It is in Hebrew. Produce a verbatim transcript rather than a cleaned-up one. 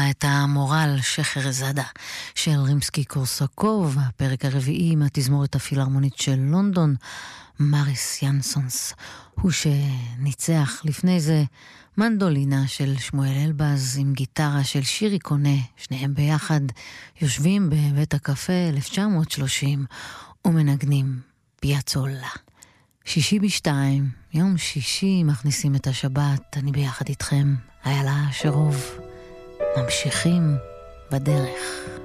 נשמע את המורל שחרזאדה של רימסקי קורסקוב, הפרק הרביעי מהתזמורת הפילהרמונית של לונדון, מריס ינסונס, הוא שניצח. לפני זה מנדולינה של שמואל אלבז עם גיטרה של שירי קונה, שניהם ביחד יושבים בבית הקפה אלף תשע מאות שלושים ומנגנים פיאצולה. שישי בשתיים, יום שישי, מכניסים את השבת, אני ביחד איתכם, איילה שרוב, ממשיכים בדרך.